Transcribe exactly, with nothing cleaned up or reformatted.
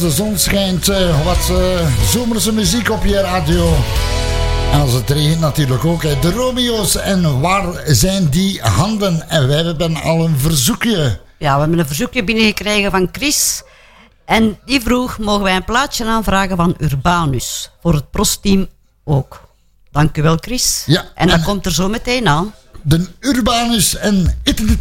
de zon schijnt, uh, wat uh, zomerse muziek op je radio. En als het regent natuurlijk ook. Hè. De Romeo's en waar zijn die handen? En wij hebben al een verzoekje. Ja, we hebben een verzoekje binnengekregen van Chris. En die vroeg, mogen wij een plaatje aanvragen van Urbanus? Voor het prosteam ook. Dank u wel, Chris. Ja, en dat en komt er zo meteen aan. De Urbanus en It in the